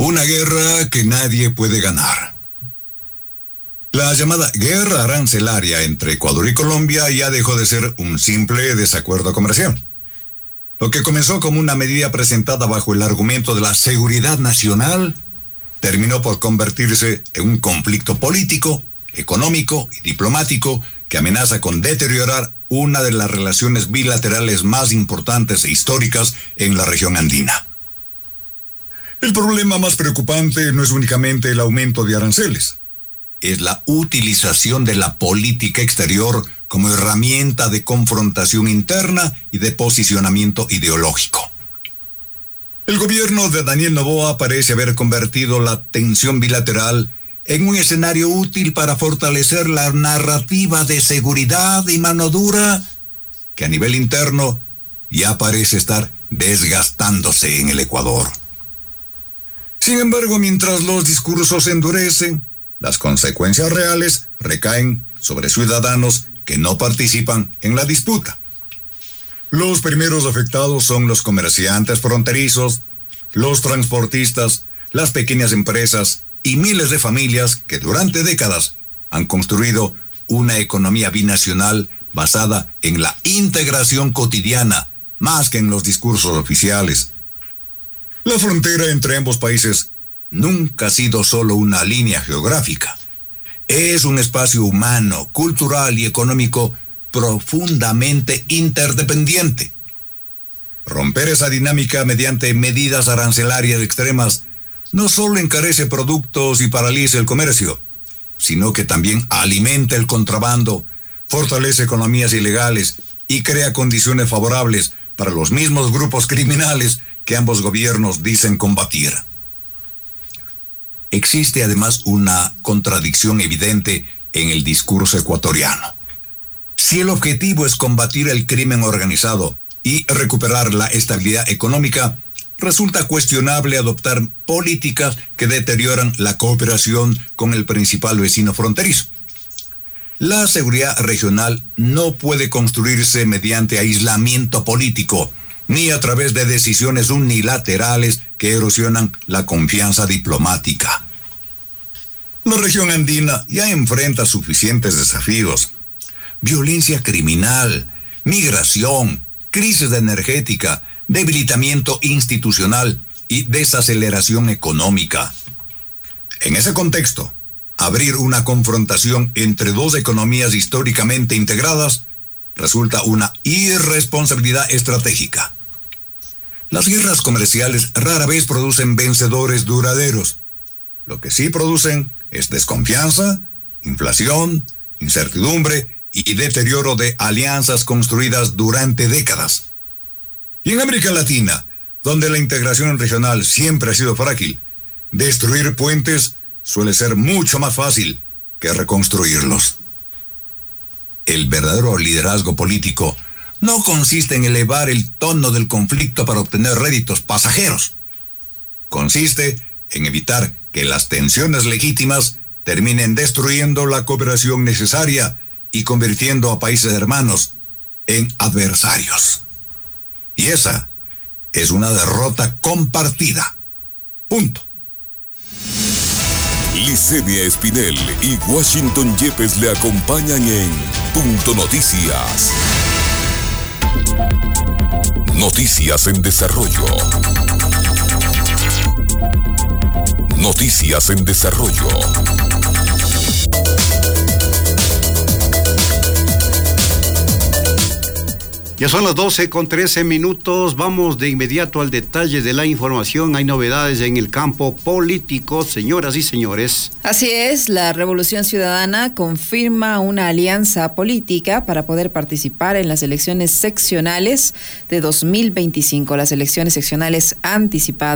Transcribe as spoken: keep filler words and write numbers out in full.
Una guerra que nadie puede ganar. La llamada guerra arancelaria entre Ecuador y Colombia ya dejó de ser un simple desacuerdo comercial. Lo que comenzó como una medida presentada bajo el argumento de la seguridad nacional, terminó por convertirse en un conflicto político, económico y diplomático que amenaza con deteriorar una de las relaciones bilaterales más importantes e históricas en la región andina. El problema más preocupante no es únicamente el aumento de aranceles, es la utilización de la política exterior como herramienta de confrontación interna y de posicionamiento ideológico. El gobierno de Daniel Noboa parece haber convertido la tensión bilateral en un escenario útil para fortalecer la narrativa de seguridad y mano dura que a nivel interno ya parece estar desgastándose en el Ecuador. Sin embargo, mientras los discursos se endurecen, las consecuencias reales recaen sobre ciudadanos que no participan en la disputa. Los primeros afectados son los comerciantes fronterizos, los transportistas, las pequeñas empresas y miles de familias que durante décadas han construido una economía binacional basada en la integración cotidiana, más que en los discursos oficiales. La frontera entre ambos países nunca ha sido solo una línea geográfica. Es un espacio humano, cultural y económico profundamente interdependiente. Romper esa dinámica mediante medidas arancelarias extremas no solo encarece productos y paraliza el comercio, sino que también alimenta el contrabando, fortalece economías ilegales y crea condiciones favorables para los mismos grupos criminales que ambos gobiernos dicen combatir. Existe además una contradicción evidente en el discurso ecuatoriano. Si el objetivo es combatir el crimen organizado y recuperar la estabilidad económica, resulta cuestionable adoptar políticas que deterioran la cooperación con el principal vecino fronterizo. La seguridad regional no puede construirse mediante aislamiento político, ni a través de decisiones unilaterales que erosionan la confianza diplomática. La región andina ya enfrenta suficientes desafíos: violencia criminal, migración, crisis energética, debilitamiento institucional y desaceleración económica. En ese contexto, abrir una confrontación entre dos economías históricamente integradas resulta una irresponsabilidad estratégica. Las guerras comerciales rara vez producen vencedores duraderos. Lo que sí producen es desconfianza, inflación, incertidumbre y deterioro de alianzas construidas durante décadas. Y en América Latina, donde la integración regional siempre ha sido frágil, destruir puentes suele ser mucho más fácil que reconstruirlos. El verdadero liderazgo político no consiste en elevar el tono del conflicto para obtener réditos pasajeros. Consiste en evitar que las tensiones legítimas terminen destruyendo la cooperación necesaria y convirtiendo a países hermanos en adversarios. Y esa es una derrota compartida. Punto. Licenia Espinel y Washington Yepes le acompañan en Punto Noticias. Noticias en desarrollo. Noticias en desarrollo. Ya son las doce con trece minutos, vamos de inmediato al detalle de la información. Hay novedades en el campo político, señoras y señores. Así es, la Revolución Ciudadana confirma una alianza política para poder participar en las elecciones seccionales de dos mil veinticinco, las elecciones seccionales anticipadas